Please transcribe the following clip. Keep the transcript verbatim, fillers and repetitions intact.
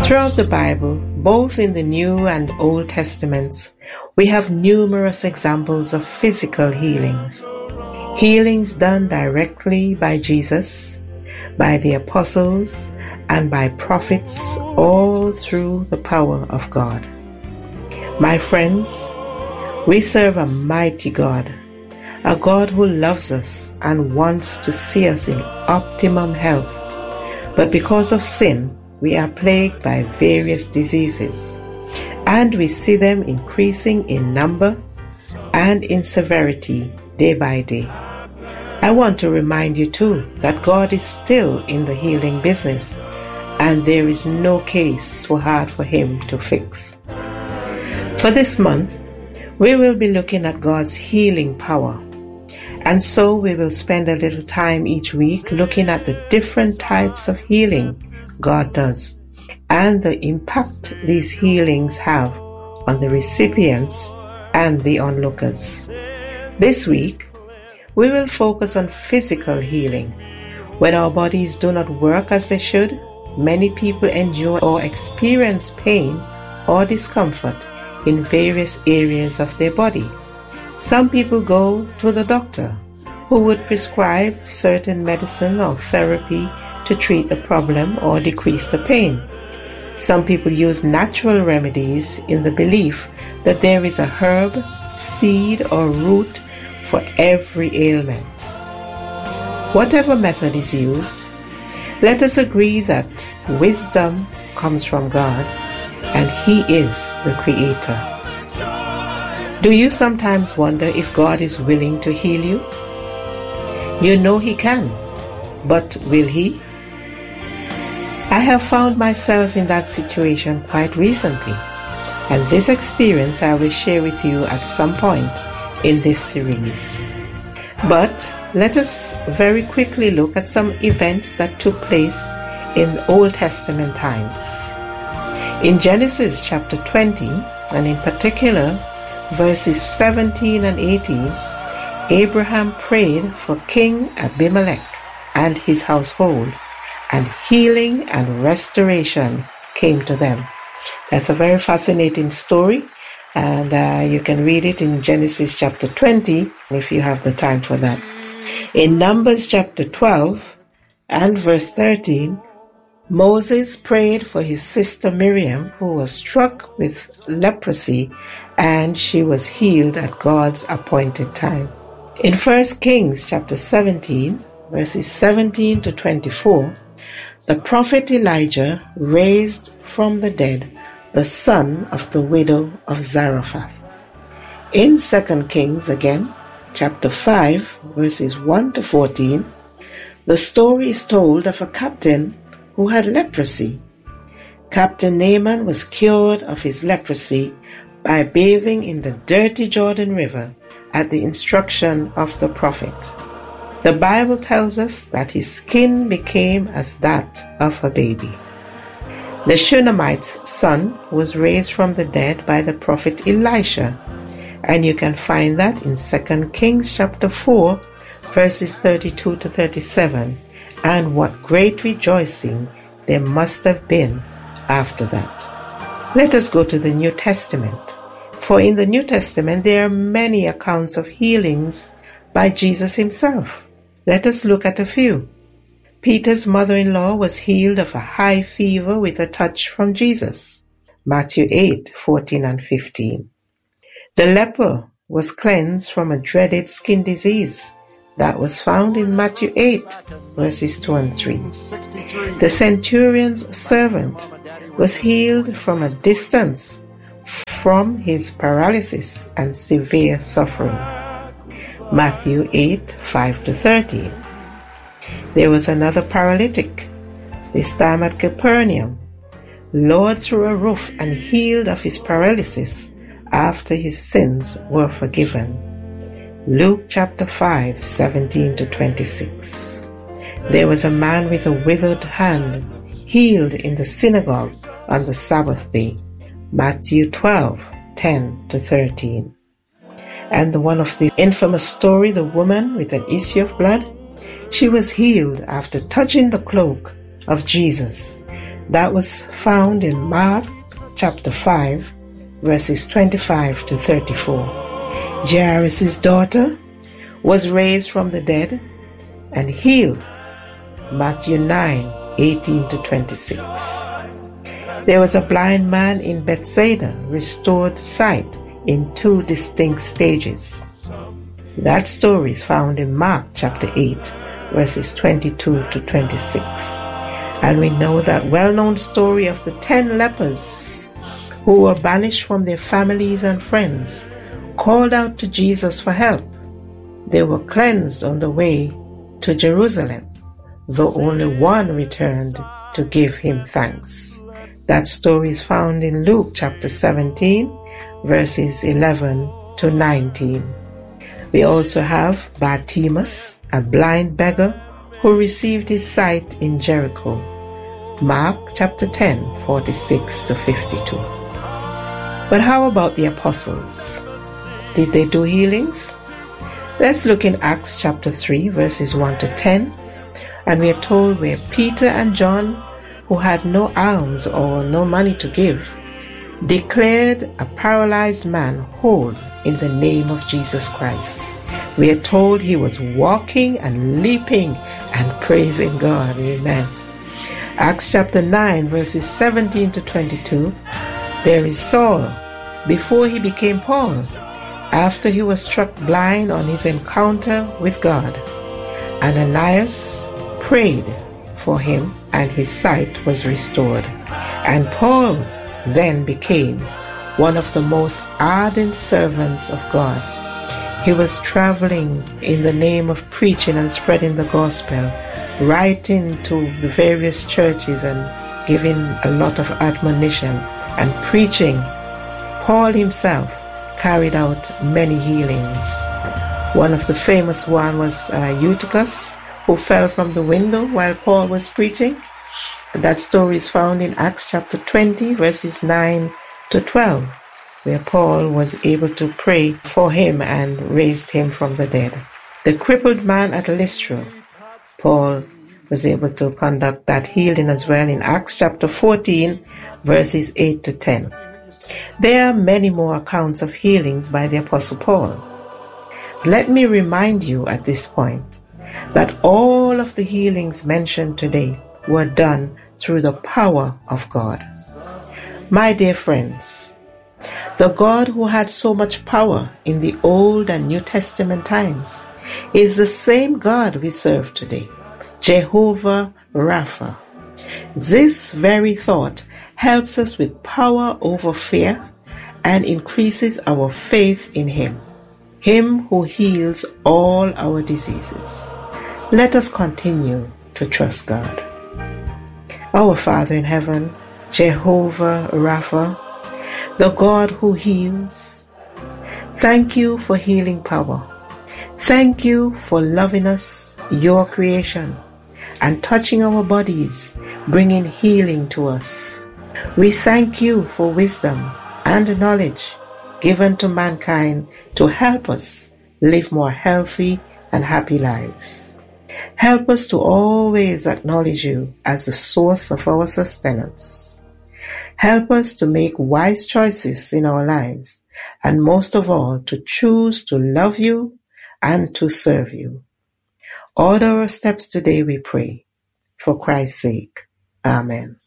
Throughout the Bible, both in the New and Old Testaments, we have numerous examples of physical healings. Healings done directly by Jesus, by the apostles, and by prophets, all through the power of God. My friends, we serve a mighty God, a God who loves us and wants to see us in optimum health. But because of sin, we are plagued by various diseases, and we see them increasing in number and in severity day by day. I want to remind you too that God is still in the healing business, and there is no case too hard for Him to fix. For this month, we will be looking at God's healing power, and so we will spend a little time each week looking at the different types of healing God does, and the impact these healings have on the recipients and the onlookers. This week, we will focus on physical healing. When our bodies do not work as they should, many people endure or experience pain or discomfort in various areas of their body. Some people go to the doctor, who would prescribe certain medicine or therapy to treat the problem or decrease the pain. Some people use natural remedies in the belief that there is a herb, seed, or root for every ailment. Whatever method is used, let us agree that wisdom comes from God and He is the Creator. Do you sometimes wonder if God is willing to heal you? You know He can, but will He? I have found myself in that situation quite recently, and this experience I will share with you at some point in this series. But let us very quickly look at some events that took place in Old Testament times. In Genesis chapter twenty, and in particular verses seventeen and eighteen, Abraham prayed for King Abimelech and his household, and healing and restoration came to them. That's a very fascinating story, and uh, you can read it in Genesis chapter twenty if you have the time for that. In Numbers chapter twelve and verse thirteen, Moses prayed for his sister Miriam, who was struck with leprosy, and she was healed at God's appointed time. In First Kings chapter seventeen, verses seventeen to twenty-four, the prophet Elijah raised from the dead the son of the widow of Zarephath. In Second Kings again, chapter five, verses one to fourteen, the story is told of a captain who had leprosy. Captain Naaman was cured of his leprosy by bathing in the dirty Jordan River at the instruction of the prophet. The Bible tells us that his skin became as that of a baby. The Shunammite's son was raised from the dead by the prophet Elisha, and you can find that in Second Kings chapter four, verses thirty-two to thirty-seven, and what great rejoicing there must have been after that. Let us go to the New Testament. For in the New Testament there are many accounts of healings by Jesus himself. Let us look at a few. Peter's mother-in-law was healed of a high fever with a touch from Jesus. Matthew eight, fourteen and fifteen. The leper was cleansed from a dreaded skin disease. That was found in Matthew eight, verses two and three. The centurion's servant was healed from a distance from his paralysis and severe suffering. Matthew eight, five to thirteen. There was another paralytic, this time at Capernaum, lowered through a roof and healed of his paralysis after his sins were forgiven. Luke chapter five, seventeen to twenty-six. There was a man with a withered hand, healed in the synagogue on the Sabbath day. Matthew twelve, ten to thirteen. And the one of the infamous story, the woman with an issue of blood, she was healed after touching the cloak of Jesus. That was found in Mark chapter five, verses twenty-five to thirty-four. Jairus' daughter was raised from the dead and healed. Matthew nine, eighteen to twenty-six. There was a blind man in Bethsaida, restored sight in two distinct stages. That story is found in Mark chapter eight, verses twenty-two to twenty-six. And we know that well-known story of the ten lepers who were banished from their families and friends, called out to Jesus for help. They were cleansed on the way to Jerusalem, though only one returned to give him thanks. That story is found in Luke chapter seventeen, verses eleven to nineteen. We also have Bartimaeus, a blind beggar who received his sight in Jericho. Mark chapter ten, forty-six to fifty-two. But how about the apostles? Did they do healings? Let's look in Acts chapter three, verses one to ten, and we are told where Peter and John, who had no alms or no money to give, declared a paralyzed man whole in the name of Jesus Christ. We are told he was walking and leaping and praising God. Amen. Acts chapter nine, verses seventeen to twenty-two. There is Saul, before he became Paul, after he was struck blind on his encounter with God. Ananias prayed for him, and his sight was restored. And Paul then became one of the most ardent servants of God. He was traveling in the name of preaching and spreading the gospel, writing to the various churches and giving a lot of admonition and preaching. Paul himself carried out many healings. One of the famous one was uh, Eutychus, who fell from the window while Paul was preaching. That story is found in Acts chapter twenty, verses nine to twelve, where Paul was able to pray for him and raised him from the dead. The crippled man at Lystra, Paul was able to conduct that healing as well in Acts chapter fourteen, verses eight to ten. There are many more accounts of healings by the Apostle Paul. Let me remind you at this point that all of the healings mentioned today were done through the power of God. My dear friends, the God who had so much power in the Old and New Testament times is the same God we serve today, Jehovah Rapha. This very thought helps us with power over fear and increases our faith in Him, Him who heals all our diseases. Let us continue to trust God. Our Father in heaven, Jehovah Rapha, the God who heals, thank you for healing power. Thank you for loving us, your creation, and touching our bodies, bringing healing to us. We thank you for wisdom and knowledge given to mankind to help us live more healthy and happy lives. Help us to always acknowledge you as the source of our sustenance. Help us to make wise choices in our lives, and most of all, to choose to love you and to serve you. Order our steps today, we pray. For Christ's sake. Amen.